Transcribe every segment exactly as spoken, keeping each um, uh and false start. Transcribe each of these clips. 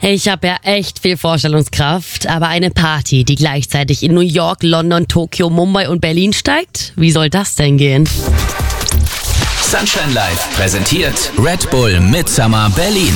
Ich habe ja echt viel Vorstellungskraft, aber eine Party, die gleichzeitig in New York, London, Tokio, Mumbai und Berlin steigt? Wie soll das denn gehen? Sunshine Live präsentiert Red Bull Midsummer Berlin.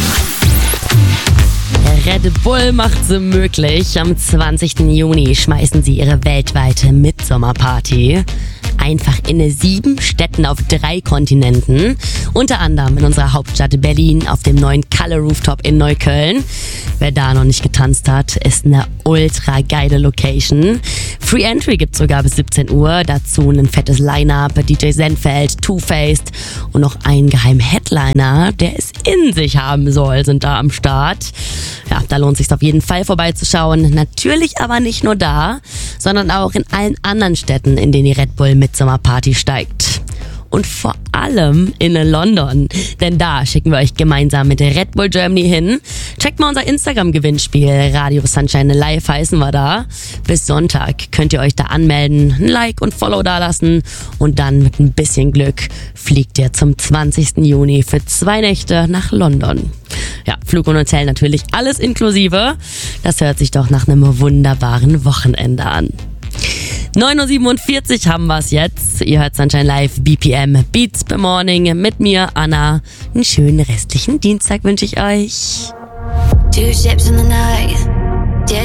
Red Bull macht sie möglich. Am zwanzigsten Juni schmeißen sie ihre weltweite Midsommerparty. Einfach in sieben Städten auf drei Kontinenten. Unter anderem in unserer Hauptstadt Berlin auf dem neuen Color Rooftop in Neukölln. Wer da noch nicht getanzt hat, ist eine ultra geile Location. Free Entry gibt's sogar bis siebzehn Uhr. Dazu ein fettes Line-Up, D J Zenfeld, Two-Faced und noch ein geheimer Headliner, der es in sich haben soll, sind da am Start. Ja, da lohnt es sich auf jeden Fall vorbeizuschauen. Natürlich aber nicht nur da, sondern auch in allen anderen Städten, in denen die Red Bull Midsommerparty steigt. Und vor allem in London, denn da schicken wir euch gemeinsam mit Red Bull Germany hin. Checkt mal unser Instagram-Gewinnspiel, Radio Sunshine Live heißen wir da. Bis Sonntag könnt ihr euch da anmelden, ein Like und Follow dalassen und dann mit ein bisschen Glück fliegt ihr zum zwanzigsten Juni für zwei Nächte nach London. Ja, Flug und Hotel natürlich alles inklusive. Das hört sich doch nach einem wunderbaren Wochenende an. neun Uhr siebenundvierzig haben wir es jetzt. Ihr hört Sunshine Live, B P M Beats per Morning mit mir, Anna. Einen schönen restlichen Dienstag wünsche ich euch. Two ships in the night.